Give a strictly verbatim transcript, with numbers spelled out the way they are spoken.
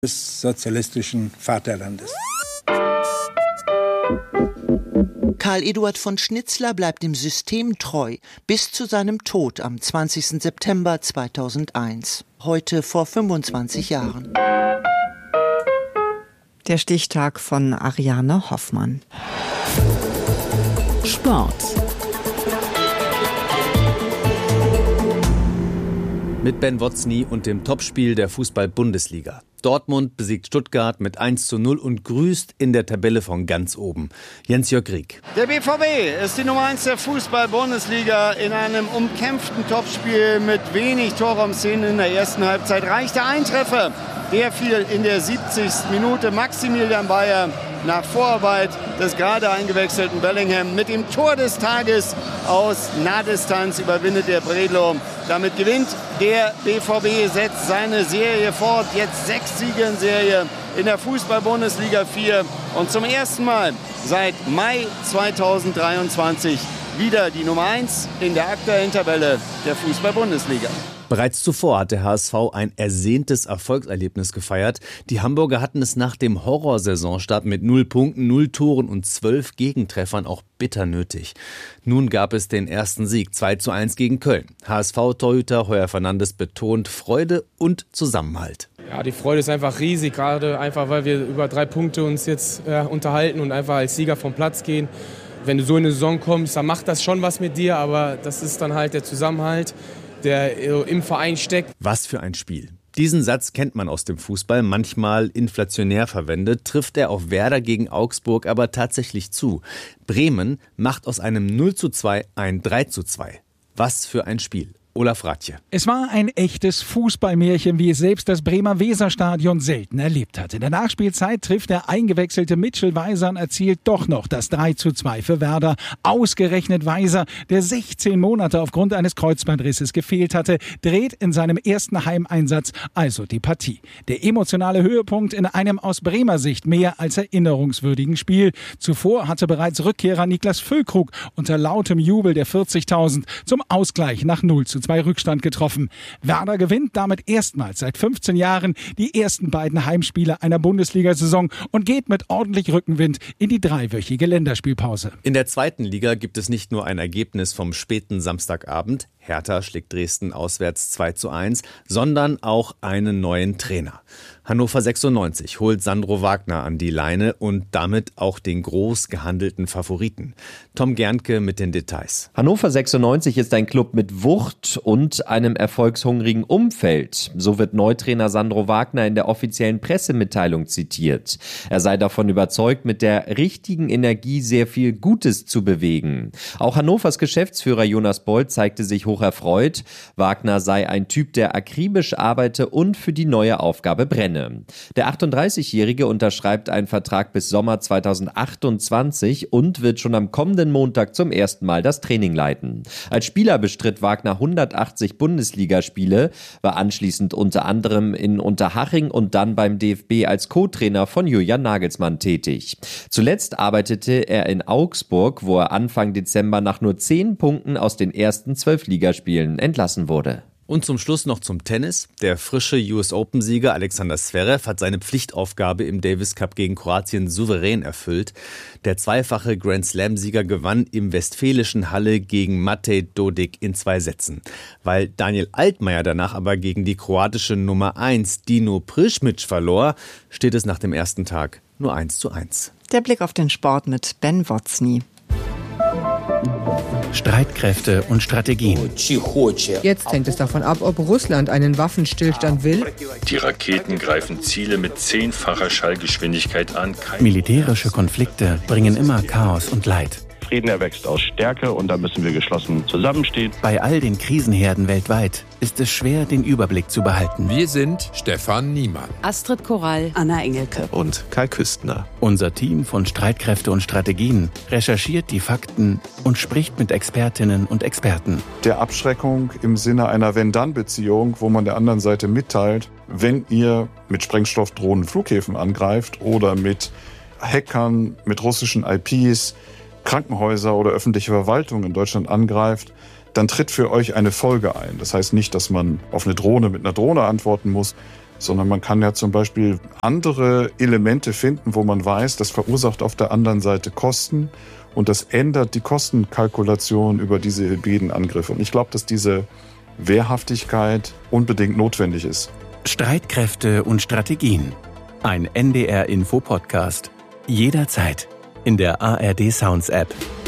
des sozialistischen Vaterlandes. Karl Eduard von Schnitzler bleibt dem System treu bis zu seinem Tod am zwanzigsten September zweitausendeins, heute vor fünfundzwanzig Jahren. Der Stichtag von Ariane Hoffmann. Sport. Mit Ben Wotzny und dem Topspiel der Fußball-Bundesliga. Dortmund besiegt Stuttgart mit eins zu null und grüßt in der Tabelle von ganz oben. Jens-Jörg Rieck. Der B V B ist die Nummer eins der Fußball-Bundesliga. In einem umkämpften Topspiel mit wenig Torraumszenen in der ersten Halbzeit reichte ein Treffer. Der fiel in der siebzigsten Minute. Maximilian Bayer nach Vorarbeit des gerade eingewechselten Bellingham mit dem Tor des Tages aus Nahdistanz überwindet der Bredlo. Damit gewinnt der B V B, setzt seine Serie fort. Jetzt sechs Siege in Serie in der Fußball-Bundesliga vier. Und zum ersten Mal seit Mai zweitausenddreiundzwanzig wieder die Nummer eins in der aktuellen Tabelle der Fußball-Bundesliga. Bereits zuvor hat der H S V ein ersehntes Erfolgserlebnis gefeiert. Die Hamburger hatten es nach dem Horrorsaisonstart mit null Punkten, null Toren und zwölf Gegentreffern auch bitter nötig. Nun gab es den ersten Sieg, zwei zu eins gegen Köln. H S V-Torhüter Heuer Fernandes betont Freude und Zusammenhalt. Ja, die Freude ist einfach riesig, gerade einfach, weil wir über drei Punkte uns jetzt äh, unterhalten und einfach als Sieger vom Platz gehen. Wenn du so in eine Saison kommst, dann macht das schon was mit dir, aber das ist dann halt der Zusammenhalt, der im Verein steckt. Was für ein Spiel. Diesen Satz kennt man aus dem Fußball, manchmal inflationär verwendet, trifft er auf Werder gegen Augsburg aber tatsächlich zu. Bremen macht aus einem null zu zwei ein drei zu zwei. Was für ein Spiel. Olaf Ratje. Es war ein echtes Fußballmärchen, wie es selbst das Bremer Weserstadion selten erlebt hat. In der Nachspielzeit trifft der eingewechselte Mitchell Weiser und erzielt doch noch das drei zu zwei für Werder. Ausgerechnet Weiser, der sechzehn Monate aufgrund eines Kreuzbandrisses gefehlt hatte, dreht in seinem ersten Heimeinsatz also die Partie. Der emotionale Höhepunkt in einem aus Bremer Sicht mehr als erinnerungswürdigen Spiel. Zuvor hatte bereits Rückkehrer Niklas Füllkrug unter lautem Jubel der vierzigtausend zum Ausgleich nach null zu zwei Rückstand getroffen. Werder gewinnt damit erstmals seit fünfzehn Jahren die ersten beiden Heimspiele einer Bundesliga-Saison und geht mit ordentlich Rückenwind in die dreiwöchige Länderspielpause. In der zweiten Liga gibt es nicht nur ein Ergebnis vom späten Samstagabend, Hertha schlägt Dresden auswärts zwei zu eins, sondern auch einen neuen Trainer. Hannover sechsundneunzig holt Sandro Wagner an die Leine und damit auch den groß gehandelten Favoriten. Tom Gerntke mit den Details. Hannover sechsundneunzig ist ein Club mit Wucht und einem erfolgshungrigen Umfeld. So wird Neutrainer Sandro Wagner in der offiziellen Pressemitteilung zitiert. Er sei davon überzeugt, mit der richtigen Energie sehr viel Gutes zu bewegen. Auch Hannovers Geschäftsführer Jonas Bold zeigte sich hoch erfreut. Wagner sei ein Typ, der akribisch arbeite und für die neue Aufgabe brenne. Der achtunddreißigjährige unterschreibt einen Vertrag bis Sommer zweitausendachtundzwanzig und wird schon am kommenden Montag zum ersten Mal das Training leiten. Als Spieler bestritt Wagner hundertachtzig Bundesligaspiele, war anschließend unter anderem in Unterhaching und dann beim D F B als Co-Trainer von Julian Nagelsmann tätig. Zuletzt arbeitete er in Augsburg, wo er Anfang Dezember nach nur zehn Punkten aus den ersten zwölf Ligaspielen entlassen wurde. Und zum Schluss noch zum Tennis. Der frische U S Open-Sieger Alexander Zverev hat seine Pflichtaufgabe im Davis Cup gegen Kroatien souverän erfüllt. Der zweifache Grand-Slam-Sieger gewann im westfälischen Halle gegen Matej Dodik in zwei Sätzen. Weil Daniel Altmaier danach aber gegen die kroatische Nummer eins Dino Prišmić verlor, steht es nach dem ersten Tag nur eins zu eins. Der Blick auf den Sport mit Ben Wotzny. Streitkräfte und Strategien. Jetzt hängt es davon ab, ob Russland einen Waffenstillstand will. Die Raketen greifen Ziele mit zehnfacher Schallgeschwindigkeit an. Militärische Konflikte bringen immer Chaos und Leid. Frieden erwächst aus Stärke und da müssen wir geschlossen zusammenstehen. Bei all den Krisenherden weltweit ist es schwer, den Überblick zu behalten. Wir sind Stefan Niemann, Astrid Korall, Anna Engelke und Kai Küstner. Unser Team von Streitkräfte und Strategien recherchiert die Fakten und spricht mit Expertinnen und Experten. Der Abschreckung im Sinne einer Wenn-Dann-Beziehung, wo man der anderen Seite mitteilt, wenn ihr mit Sprengstoffdrohnen Flughäfen angreift oder mit Hackern, mit russischen I Ps, Krankenhäuser oder öffentliche Verwaltung in Deutschland angreift, dann tritt für euch eine Folge ein. Das heißt nicht, dass man auf eine Drohne mit einer Drohne antworten muss, sondern man kann ja zum Beispiel andere Elemente finden, wo man weiß, das verursacht auf der anderen Seite Kosten und das ändert die Kostenkalkulation über diese hybriden Angriffe. Und ich glaube, dass diese Wehrhaftigkeit unbedingt notwendig ist. Streitkräfte und Strategien. Ein N D R-Info-Podcast. Jederzeit in der A R D Sounds App.